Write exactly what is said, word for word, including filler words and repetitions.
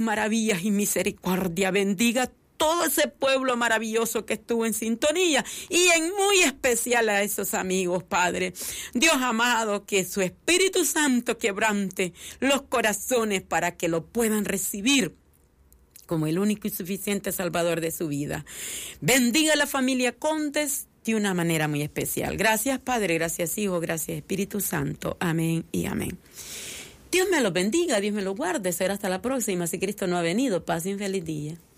maravillas y misericordia bendiga todo ese pueblo maravilloso que estuvo en sintonía y en muy especial a esos amigos, Padre. Dios amado, que su Espíritu Santo quebrante los corazones para que lo puedan recibir como el único y suficiente Salvador de su vida. Bendiga a la familia Contes de una manera muy especial. Gracias, Padre, gracias, Hijo, gracias, Espíritu Santo. Amén y amén. Dios me los bendiga, Dios me los guarde. Será hasta la próxima, si Cristo no ha venido. Paz y un feliz día.